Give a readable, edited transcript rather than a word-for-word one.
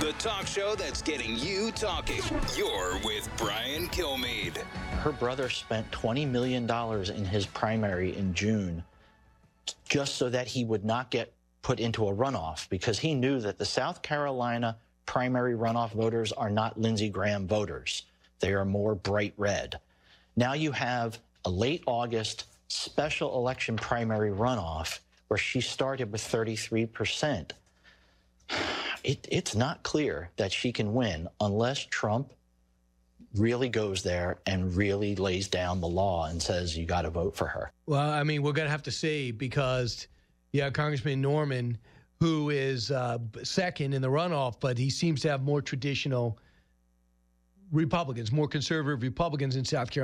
the talk show that's getting you talking. You're with Brian Kilmeade. Her brother spent $20 million in his primary in June just so that he would not get put into a runoff, because he knew that the South Carolina primary runoff voters are not Lindsey Graham voters. They are more bright red. Now you have a late August special election primary runoff where she started with 33%. It's not clear that she can win unless Trump really goes there and really lays down the law and says you got to vote for her. Well, I mean, we're going to have to see, because, yeah, Congressman Norman, who is second in the runoff, but he seems to have more traditional Republicans, more conservative Republicans in South Carolina.